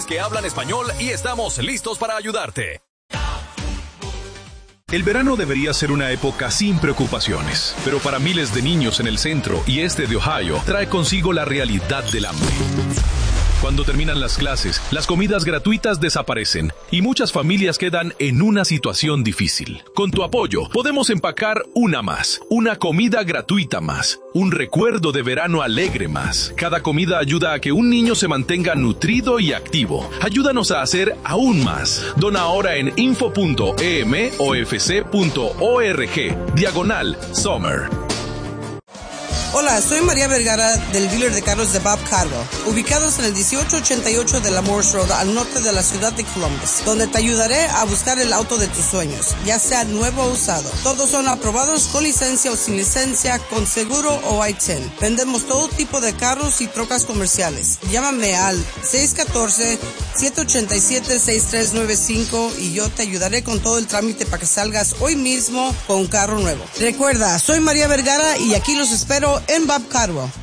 profesionales que hablan español y estamos listos para ayudarte. El verano debería ser una época sin preocupaciones, pero para miles de niños en el centro y este de Ohio, trae consigo la realidad del hambre. Cuando terminan las clases, las comidas gratuitas desaparecen y muchas familias quedan en una situación difícil. Con tu apoyo, podemos empacar una más, una comida gratuita más, un recuerdo de verano alegre más. Cada comida ayuda a que un niño se mantenga nutrido y activo. Ayúdanos a hacer aún más. Dona ahora en info.emofc.org/summer. Hola, soy María Vergara del dealer de carros de Bob Carwell, ubicados en el 1888 de la Morse Road al norte de la ciudad de Columbus, donde te ayudaré a buscar el auto de tus sueños, ya sea nuevo o usado. Todos son aprobados con licencia o sin licencia, con seguro o I-10. Vendemos todo tipo de carros y trocas comerciales. Llámame al 614-787-6395 y yo te ayudaré con todo el trámite para que salgas hoy mismo con un carro nuevo. Recuerda, soy María Vergara y aquí los espero en Bob Carwell.